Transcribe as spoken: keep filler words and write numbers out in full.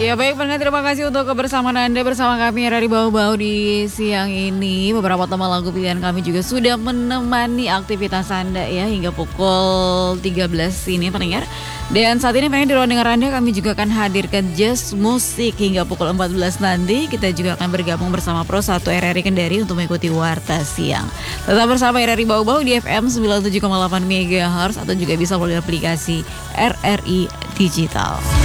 Ya baik pendengar, terima kasih untuk kebersamaan Anda bersama kami dari Bau-Bau di siang ini. Beberapa tema lagu pilihan kami juga sudah menemani aktivitas Anda ya hingga pukul tiga belas ini pendengar. Dan saat ini pengen di ruang dengar Anda kami juga akan hadirkan jazz musik hingga pukul empat belas nanti. Kita juga akan bergabung bersama Pro satu R R I Kendari untuk mengikuti Warta Siang. Tetap bersama R R I Bau-Bau di F M sembilan puluh tujuh koma delapan megahertz atau juga bisa melalui aplikasi R R I Digital.